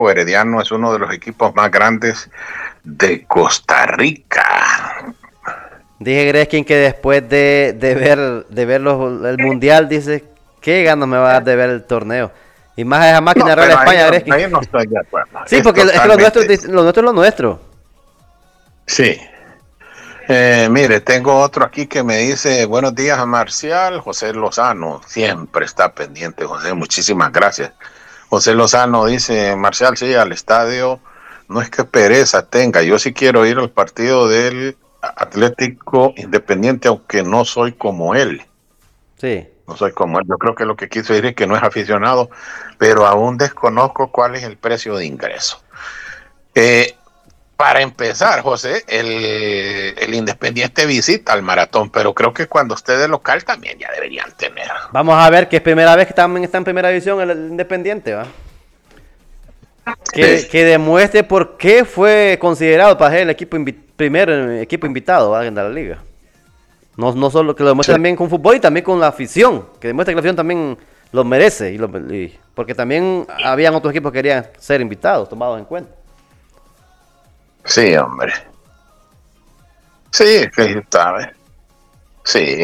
Herediano es uno de los equipos más grandes de Costa Rica. Dije Greskin que después de ver el mundial, dice, ¿qué ganas me va a dar de ver el torneo? Y más esa máquina Real España, Greskin. Ahí no estoy de acuerdo. Sí, porque es que lo nuestro es lo nuestro. Sí. Mire, tengo otro aquí que me dice, buenos días a Marcial, José Lozano, siempre está pendiente, José, muchísimas gracias. José Lozano dice, Marcial, sí, al estadio, no es que pereza tenga, yo sí quiero ir al partido del Atlético Independiente, aunque no soy como él. Sí. No soy como él, yo creo que lo que quiso decir es que no es aficionado, pero aún desconozco cuál es el precio de ingreso. Para empezar, José, el Independiente visita al Maratón, pero creo que cuando esté de local también ya deberían tener. Vamos a ver que es primera vez que también está en primera división el Independiente, ¿va? Que demuestre por qué fue considerado para ser el primer equipo invitado, ¿va? En la liga. No solo que lo demuestre también con fútbol y también con la afición, que demuestre que la afición también lo merece, porque también habían otros equipos que querían ser invitados, tomados en cuenta. Sí, hombre. Sí, que sabes. Sí.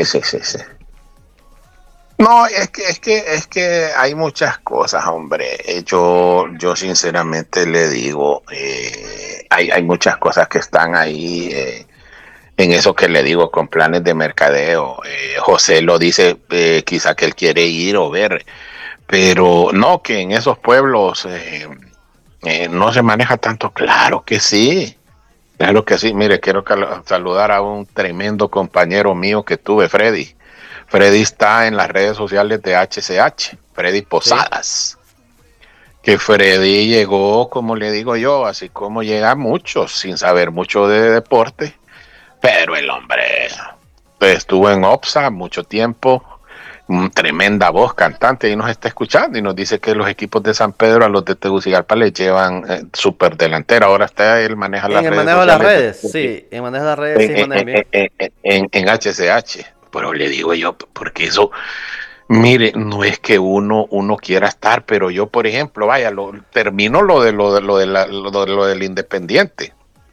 No, es que hay muchas cosas, hombre. Yo sinceramente le digo, hay muchas cosas que están ahí en eso que le digo con planes de mercadeo. José lo dice, quizá que él quiere ir o ver, pero no que en esos pueblos no se maneja tanto. Claro que sí. Claro que sí, mire, quiero saludar a un tremendo compañero mío que tuve, Freddy. Freddy está en las redes sociales de HCH, Freddy Posadas. Sí. Que Freddy llegó, como le digo yo, así como llega muchos, sin saber mucho de deporte, pero el hombre estuvo en OPSA mucho tiempo, tremenda voz cantante, y nos está escuchando y nos dice que los equipos de San Pedro a los de Tegucigalpa le llevan súper delantera. Ahora está él maneja las redes. En el manejo de las redes, sí, en manejo de las redes sí maneja bien. En HCH, pero le digo yo, porque eso, mire, no es que uno quiera estar, pero yo, por ejemplo, vaya, termino lo del Independiente.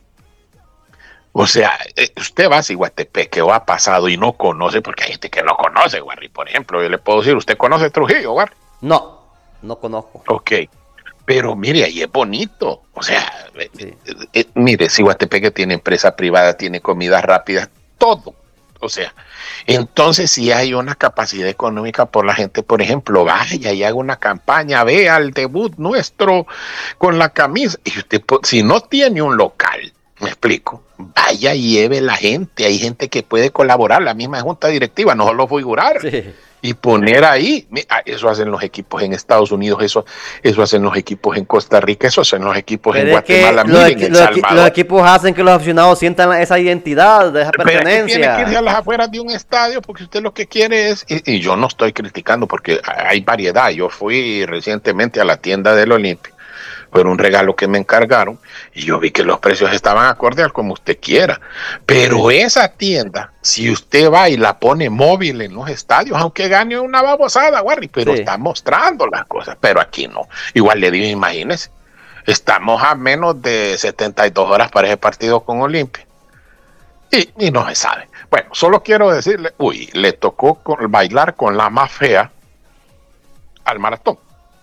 O sea, usted va a Ciguatepec, que ha pasado y no conoce, porque hay gente que no conoce, Warri. Por ejemplo, yo le puedo decir, ¿usted conoce Trujillo, Warri? No conozco. Ok, pero mire, ahí es bonito. O sea, sí. Mire, Ciguatepec tiene empresa privada, tiene comida rápida, todo. O sea, entonces si hay una capacidad económica por la gente, por ejemplo, vaya y haga una campaña, vea el debut nuestro con la camisa. Y usted, si no tiene un local, me explico, vaya y lleve la gente, hay gente que puede colaborar, la misma junta directiva, no solo figurar. Sí. Y poner ahí, eso hacen los equipos en Estados Unidos, eso hacen los equipos en Costa Rica, eso hacen los equipos en Guatemala, miren, en Salvador. Los equipos hacen que los aficionados sientan esa identidad, esa pertenencia. Pero tiene que irse a las afueras de un estadio porque usted lo que quiere es, y yo no estoy criticando porque hay variedad. Yo fui recientemente a la tienda del Olimpia, fue un regalo que me encargaron y yo vi que los precios estaban acorde al como usted quiera, pero esa tienda, si usted va y la pone móvil en los estadios, aunque gane una babosada, Warri, pero está mostrando las cosas, pero aquí no. Igual le digo, imagínese, estamos a menos de 72 horas para ese partido con Olimpia y no se sabe. Bueno, solo quiero decirle, le tocó bailar con la más fea al Maratón.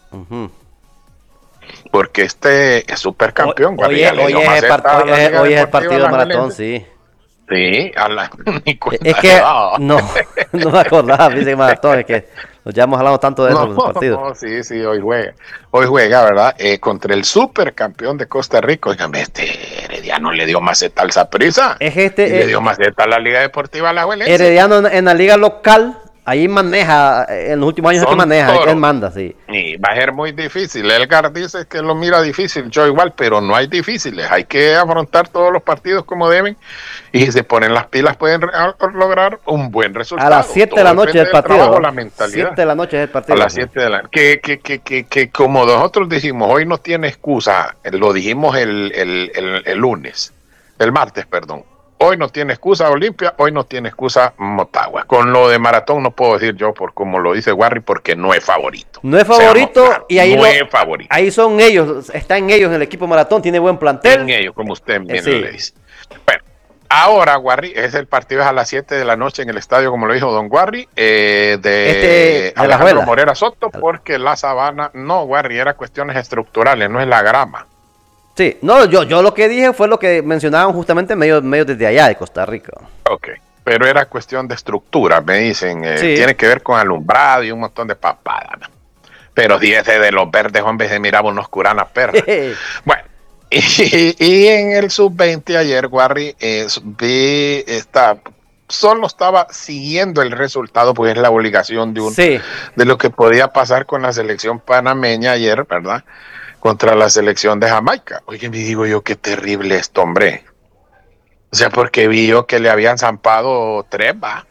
Porque este es supercampeón. Hoy es el partido de Maratón, sí. Sí, es que no me acordaba, dice Maratón, es que nos llevamos hablando tanto de eso en los partidos. No, sí, hoy juega, ¿verdad? Contra el supercampeón de Costa Rica. Oigan, Herediano le dio maceta al Saprissa. Le dio maceta a la Liga Deportiva Alajuelense. Herediano en la liga local. Ahí maneja, en los últimos años es que maneja, es que él manda, sí. Y va a ser muy difícil. Elgar dice que lo mira difícil, yo igual, pero no hay difíciles. Hay que afrontar todos los partidos como deben. Y si se ponen las pilas, pueden lograr un buen resultado. A las 7 de la noche del partido. Trabajo, la mentalidad. 7 de la noche es el partido. A las 7 de la noche. Que como nosotros dijimos, hoy no tiene excusa. Lo dijimos el lunes, el martes, perdón. Hoy no tiene excusa Olimpia, hoy no tiene excusa Motagua. Con lo de Maratón no puedo decir yo, por como lo dice Warri, porque no es favorito. No es favorito, claro, y ahí no es favorito. Ahí son ellos, están ellos en el equipo Maratón, tiene buen plantel. En ellos, como usted bien sí. le dice. Bueno, ahora, Warri, es el partido a las 7 de la noche en el estadio, como lo dijo Don Warri, de Alejandro Morera Soto, porque la Sabana, no, Warri, era cuestiones estructurales, no es la grama. Sí, no, yo lo que dije fue lo que mencionaban justamente medios desde allá de Costa Rica. Ok, pero era cuestión de estructura, me dicen, sí. Tiene que ver con alumbrado y un montón de papadas, ¿no? Pero 10 de los verdes, hombres, se miraba unos curanas perras. Bueno, y en el sub-20 ayer, Warri, vi solo estaba siguiendo el resultado, pues es la obligación de lo que podía pasar con la selección panameña ayer, ¿verdad? Contra la selección de Jamaica. Oye, me digo yo, qué terrible esto, hombre. O sea, porque vi yo que le habían zampado 3, ¿va?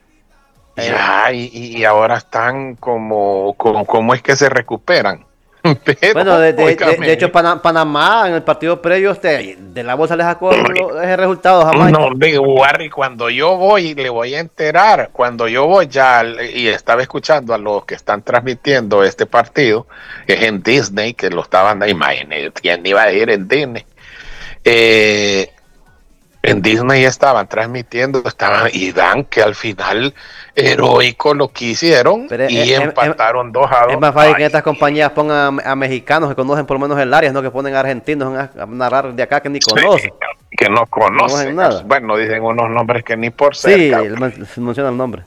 Y ahora están como es que se recuperan. Pero, bueno, de hecho, Panamá en el partido previo de la bolsa le sacó ese resultado Jamaica. No, Warri, cuando yo voy, le voy a enterar. Cuando yo voy ya, y estaba escuchando a los que están transmitiendo este partido, que es en Disney, que lo estaban, imagínate, ¿quién iba a ir en Disney? En Disney estaban transmitiendo, y dan que al final heroico lo que hicieron, pero empataron 2-2. Es más fácil que estas compañías pongan a mexicanos que conocen por lo menos el área, no que ponen a argentinos a narrar de acá que ni conocen. Que no conocen. Nada. Bueno, dicen unos nombres que ni por cerca. Sí, menciona el nombre.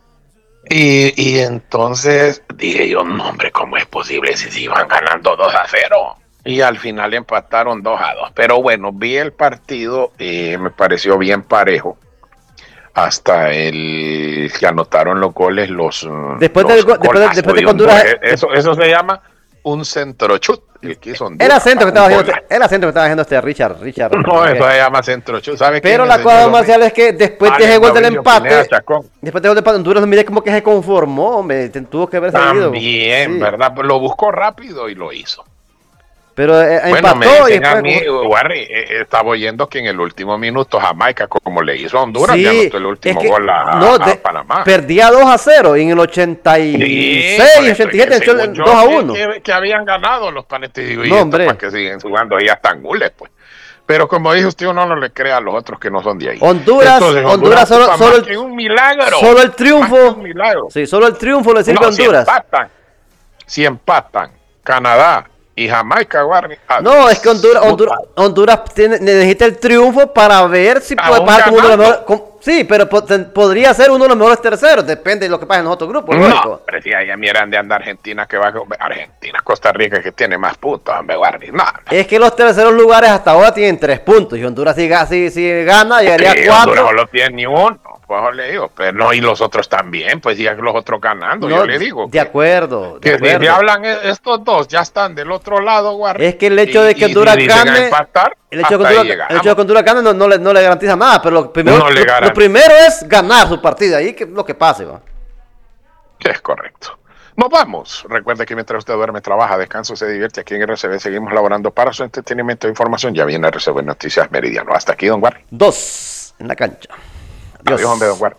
Y entonces dije yo, no, hombre, ¿cómo es posible si iban ganando 2-0? Y al final empataron 2-2. Pero bueno, vi el partido y me pareció bien parejo. Hasta el que anotaron los goles, después de Honduras. Eso se llama un centrochut. Era centro que estaba haciendo Richard. No, eso se llama centrochut. Pero la cosa marcial es que después de ese gol del empate, Honduras mire como que se conformó, tuvo que haber salido. También, ¿verdad? Lo buscó rápido y lo hizo. Pero empató y a mí, Warri, estaba oyendo que en el último minuto Jamaica, como le hizo a Honduras, ya anotó el último gol a Panamá. Perdía 2-0 y en el 86, 87 2-1. Que habían ganado los panetes y para que siguen jugando ahí hasta angules, pues. Pero como dijo usted, uno no le cree a los otros que no son de ahí. Honduras solo un milagro. Solo el triunfo. Sí, solo el triunfo le sirve a Honduras. Si empatan Canadá y Jamaica, Warri. No, es que Honduras necesita el triunfo para ver si puede pasar como uno de los mejores. Sí, pero podría ser uno de los mejores terceros. Depende de lo que pase en los otros grupos. No, pero si ya miran de andar Argentina, que va Argentina, Costa Rica, que tiene más puntos, hombre, Warri. No. Es que los terceros lugares hasta ahora tienen 3 puntos. Y Honduras si gana, llegaría a 4. Honduras solo tiene ni uno. Pues le digo, pero no, y los otros también, pues ya los otros ganando, yo le digo. De acuerdo. Que si hablan estos dos, ya están del otro lado, Warri. Es que el hecho de que Honduras gane, el hecho de que Honduras gane no le garantiza nada, pero lo primero es ganar su partida, ahí que lo que pase, va. Es correcto. Nos vamos. Recuerde que mientras usted duerme, trabaja, descansa, se divierte, aquí en RCB seguimos laborando para su entretenimiento e información. Ya viene RCB Noticias Meridiano. Hasta aquí, don Warri. 2 en la cancha. Adiós, hombre, don Warri.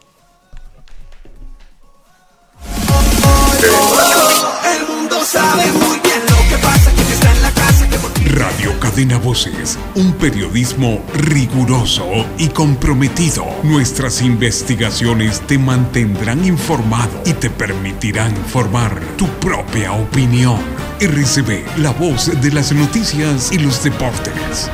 El mundo sabe muy bien lo que pasa, que está en la casa. Radio Cadena Voces, un periodismo riguroso y comprometido. Nuestras investigaciones te mantendrán informado y te permitirán formar tu propia opinión. RCB, la voz de las noticias y los deportes.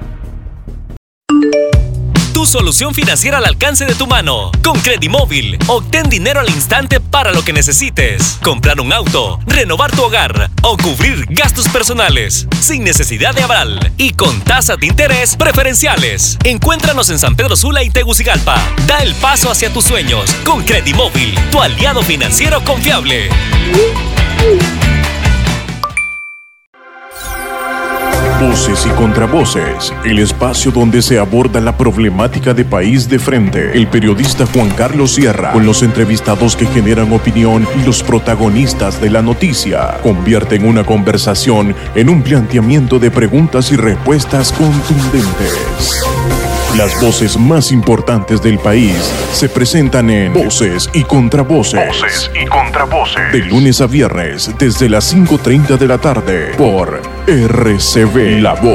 Tu solución financiera al alcance de tu mano. Con Credimóvil, obtén dinero al instante para lo que necesites. Comprar un auto, renovar tu hogar o cubrir gastos personales. Sin necesidad de aval y con tasas de interés preferenciales. Encuéntranos en San Pedro Sula y Tegucigalpa. Da el paso hacia tus sueños con Credimóvil, tu aliado financiero confiable. Voces y contravoces, el espacio donde se aborda la problemática de país de frente. El periodista Juan Carlos Sierra, con los entrevistados que generan opinión y los protagonistas de la noticia, convierten una conversación en un planteamiento de preguntas y respuestas contundentes. Las voces más importantes del país se presentan en Voces y Contravoces. Voces y Contravoces. De lunes a viernes, desde las 5:30 de la tarde, por RCV La Voz.